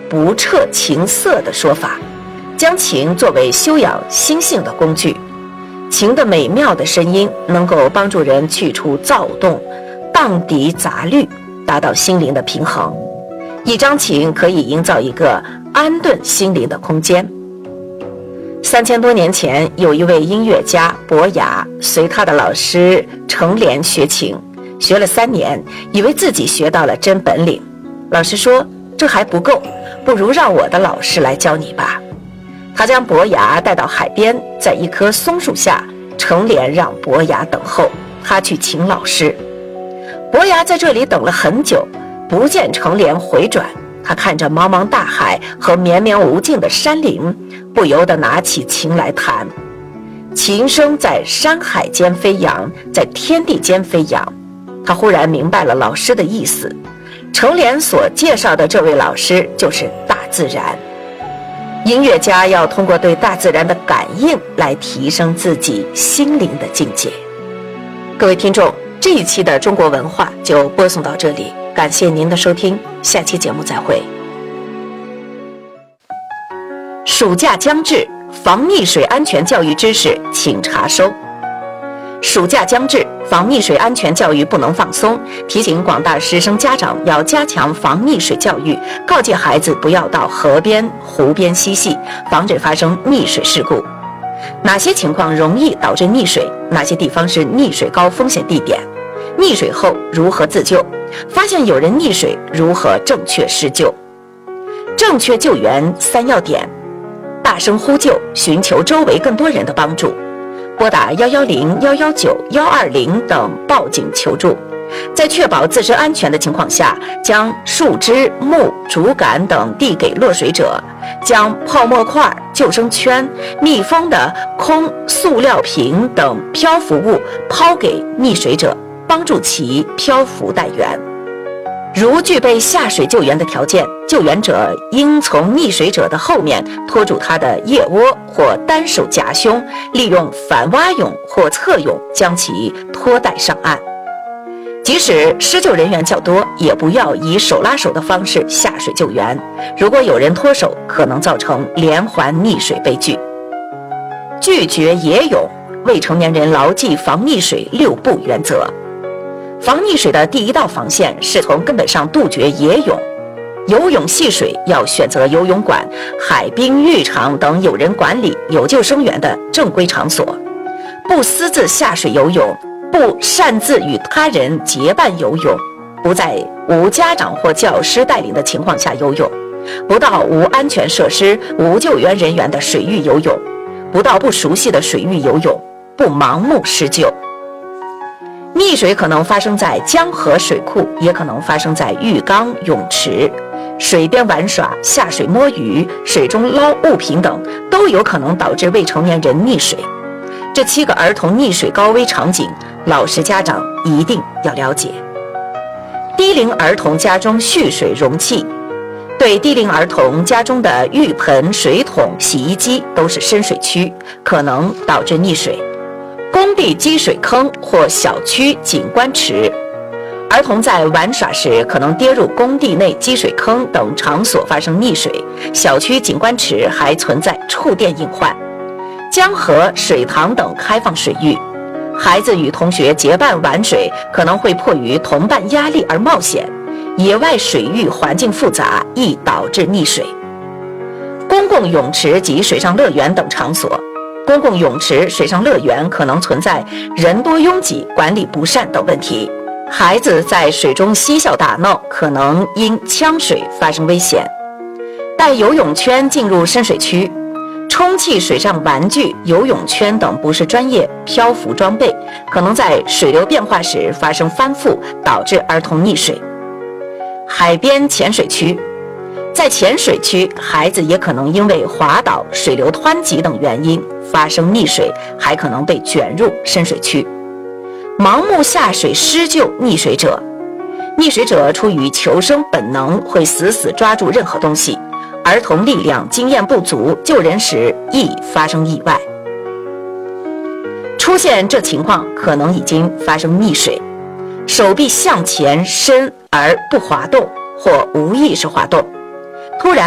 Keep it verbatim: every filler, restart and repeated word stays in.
不彻情色的说法，将情作为修养心性的工具。情的美妙的声音能够帮助人去除躁动，荡涤杂虑，达到心灵的平衡。一张琴可以营造一个安顿心灵的空间。三千多年前，有一位音乐家伯牙，随他的老师程莲学琴，学了三年，以为自己学到了真本领。老师说，这还不够，不如让我的老师来教你吧。他将伯牙带到海边，在一棵松树下，程莲让伯牙等候，他去请老师。伯牙在这里等了很久，不见程莲回转，他看着茫茫大海和绵绵无尽的山林，不由得拿起琴来弹。琴声在山海间飞扬，在天地间飞扬。他忽然明白了老师的意思，程莲所介绍的这位老师就是大自然。音乐家要通过对大自然的感应来提升自己心灵的境界。各位听众，这一期的中国文化就播送到这里，感谢您的收听，下期节目再会。暑假将至，防溺水安全教育知识请查收。暑假将至，防溺水安全教育不能放松，提醒广大师生家长要加强防溺水教育，告诫孩子不要到河边、湖边嬉戏，防止发生溺水事故。哪些情况容易导致溺水？哪些地方是溺水高风险地点？溺水后如何自救？发现有人溺水，如何正确施救？正确救援三要点：大声呼救，寻求周围更多人的帮助，拨打一一零、一一九、一二零等报警求助。在确保自身安全的情况下，将树枝、木、竹竿等递给落水者，将泡沫块、救生圈、密封的空塑料瓶等漂浮物抛给溺水者，帮助其漂浮待援。如具备下水救援的条件，救援者应从溺水者的后面拖住他的腋窝或单手夹胸，利用反蛙泳或侧泳将其拖带上岸。即使施救人员较多，也不要以手拉手的方式下水救援，如果有人脱手，可能造成连环溺水悲剧。拒绝野泳，未成年人牢记防溺水六不原则。防溺水的第一道防线是从根本上杜绝野泳。游泳戏水要选择游泳馆、海滨浴场等有人管理、有救生员的正规场所，不私自下水游泳，不擅自与他人结伴游泳，不在无家长或教师带领的情况下游泳，不到无安全设施、无救援人员的水域游泳，不到不熟悉的水域游泳，不盲目施救。溺水可能发生在江河水库，也可能发生在浴缸、泳池、水边玩耍、下水摸鱼、水中捞物品等，都有可能导致未成年人溺水。这七个儿童溺水高危场景，老师家长一定要了解。低龄儿童家中蓄水容器，对低龄儿童家中的浴盆、水桶、洗衣机都是深水区，可能导致溺水。工地积水坑或小区景观池，儿童在玩耍时可能跌入工地内积水坑等场所发生溺水，小区景观池还存在触电隐患。江河、水塘等开放水域，孩子与同学结伴玩水，可能会迫于同伴压力而冒险，野外水域环境复杂，易导致溺水。公共泳池及水上乐园等场所，公共泳池、水上乐园可能存在人多拥挤、管理不善等问题，孩子在水中嬉笑打闹，可能因呛水发生危险。带游泳圈进入深水区，充气水上玩具、游泳圈等不是专业漂浮装备，可能在水流变化时发生翻覆，导致儿童溺水。海边浅水区，在浅水区，孩子也可能因为滑倒、水流湍急等原因发生溺水，还可能被卷入深水区。盲目下水施救溺水者，溺水者出于求生本能，会死死抓住任何东西，儿童力量经验不足，救人时易发生意外。出现这情况，可能已经发生溺水，手臂向前伸而不滑动，或无意识滑动，突然